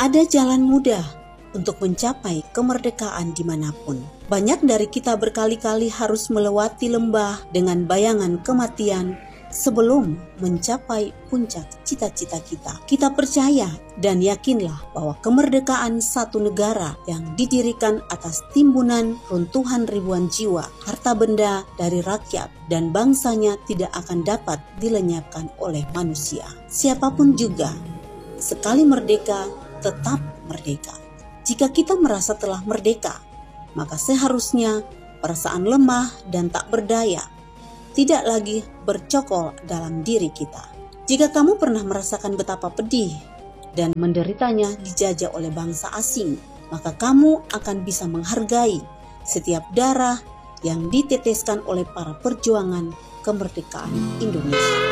ada jalan mudah untuk mencapai kemerdekaan dimanapun. Banyak dari kita berkali-kali harus melewati lembah dengan bayangan kematian sebelum mencapai puncak cita-cita kita. Kita percaya dan yakinlah bahwa kemerdekaan satu negara yang didirikan atas timbunan runtuhan ribuan jiwa, harta benda dari rakyat dan bangsanya tidak akan dapat dilenyapkan oleh manusia. Siapapun juga, sekali merdeka, tetap merdeka. Jika kita merasa telah merdeka, maka seharusnya perasaan lemah dan tak berdaya tidak lagi bercokol dalam diri kita. Jika kamu pernah merasakan betapa pedih dan menderitanya dijajah oleh bangsa asing, maka kamu akan bisa menghargai setiap darah yang diteteskan oleh para perjuangan kemerdekaan Indonesia.